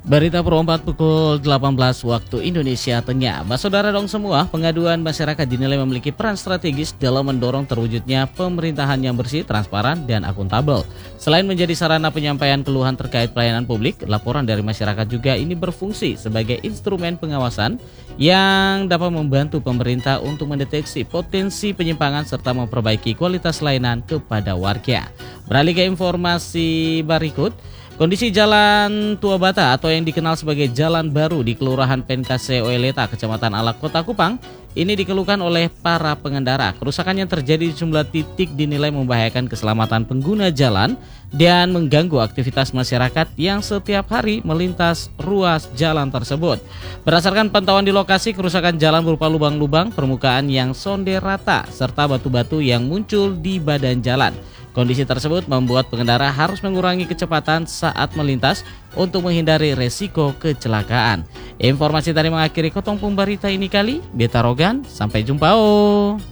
Berita perempat pukul 18 waktu Indonesia Tengah. Saudara dong semua, pengaduan masyarakat dinilai memiliki peran strategis dalam mendorong terwujudnya pemerintahan yang bersih, transparan, dan akuntabel. Selain menjadi sarana penyampaian keluhan terkait pelayanan publik, laporan dari masyarakat juga ini berfungsi sebagai instrumen pengawasan yang dapat membantu pemerintah untuk mendeteksi potensi penyimpangan serta memperbaiki kualitas layanan kepada warga. Beralih ke informasi berikut. Kondisi Jalan Tua Bata atau yang dikenal sebagai Jalan Baru di Kelurahan Penkase Oeleta, Kecamatan Alak, Kota Kupang, ini dikeluhkan oleh para pengendara. Kerusakan yang terjadi di sejumlah titik dinilai membahayakan keselamatan pengguna jalan dan mengganggu aktivitas masyarakat yang setiap hari melintas ruas jalan tersebut. Berdasarkan pantauan di lokasi, kerusakan jalan berupa lubang-lubang, permukaan yang sonde rata, serta batu-batu yang muncul di badan jalan. Kondisi tersebut membuat pengendara harus mengurangi kecepatan saat melintas untuk menghindari resiko kecelakaan. Informasi tadi mengakhiri Kotong Pemberita ini kali. Beta Rogan, sampai jumpa.